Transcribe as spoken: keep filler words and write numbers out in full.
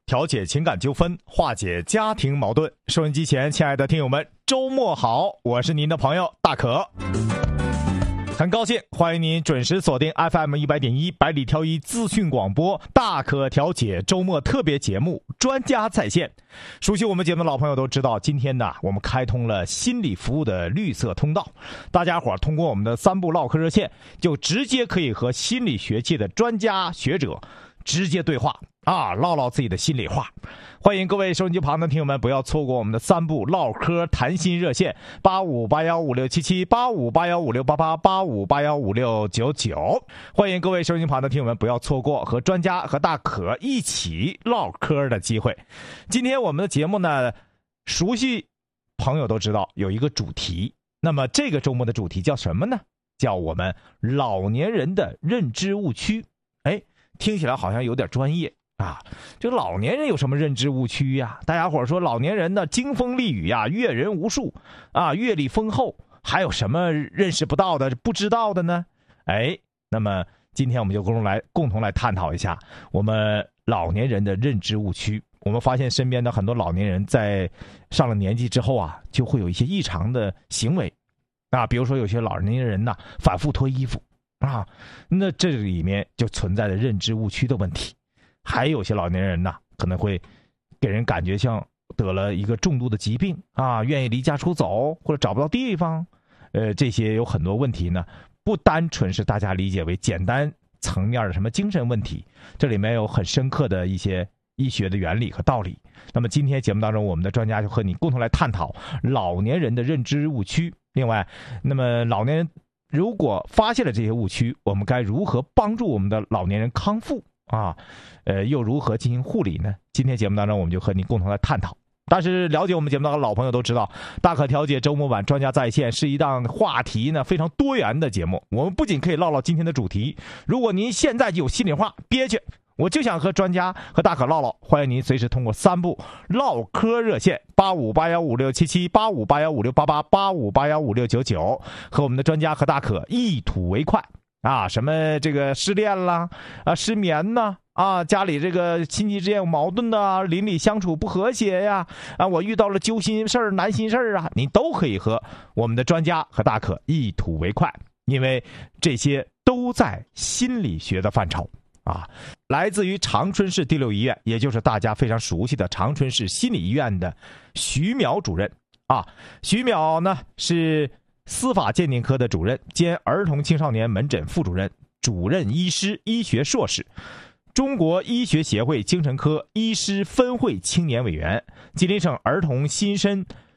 调解情感纠纷，化解家庭矛盾。收音机前亲爱的听友们，周末好，我是您的朋友大可。很高兴欢迎您准时锁定 F M 一百点一百里挑一资讯广播大可调解周末特别节目专家在线。熟悉我们节目的老朋友都知道，今天呢我们开通了心理服务的绿色通道，大家伙通过我们的三部唠嗑热线，就直接可以和心理学界的专家学者直接对话啊，唠唠自己的心里话。欢迎各位收音机旁的听友们，不要错过我们的三部唠嗑谈心热线：八五八幺五六七七、八五八幺五六八八、八五八幺五六九九。欢迎各位收音机旁的听友们，不要错过和专家和大可一起唠嗑的机会。今天我们的节目呢，熟悉朋友都知道有一个主题，那么这个周末的主题叫什么呢？叫我们老年人的认知误区。哎，听起来好像有点专业啊，这个老年人有什么认知误区呀？大家伙说老年人呢经风丽雨呀，阅人无数啊，阅历丰厚，还有什么认识不到的、不知道的呢？哎，那么今天我们就共同来共同来探讨一下我们老年人的认知误区。我们发现身边的很多老年人在上了年纪之后啊，就会有一些异常的行为啊，比如说有些老年人呢反复脱衣服啊，那这里面就存在着认知误区的问题。还有些老年人呢，可能会给人感觉像得了一个重度的疾病啊，愿意离家出走或者找不到地方，呃，这些有很多问题呢，不单纯是大家理解为简单层面的什么精神问题，这里面有很深刻的一些医学的原理和道理。那么今天节目当中，我们的专家就和你共同来探讨老年人的认知误区。另外，那么老年人如果发现了这些误区，我们该如何帮助我们的老年人康复啊？呃，又如何进行护理呢？今天节目当中，我们就和您共同来探讨。但是了解我们节目当中的老朋友都知道，大可调解周末版专家在线是一档话题呢非常多元的节目。我们不仅可以唠唠今天的主题，如果您现在就有心里话憋屈，我就想和专家和大可唠唠，欢迎您随时通过三部唠嗑热线：八五八幺五六七七、八五八幺五六八八、八五八幺五六九九，和我们的专家和大可一吐为快啊！什么这个失恋啦，啊失眠呐，啊家里这个亲戚之间有矛盾的，邻里相处不和谐呀，啊我遇到了揪心事儿、难心事儿啊，您都可以和我们的专家和大可一吐为快，因为这些都在心理学的范畴。啊，来自于长春市第六医院，也就是大家非常熟悉的长春市心理医院的徐淼主任啊。徐淼呢是司法鉴定科的主任兼儿童青少年门诊副主任、主任医师、医学硕士，中国医学协会精神科医师分会青年委员，吉林省儿童新生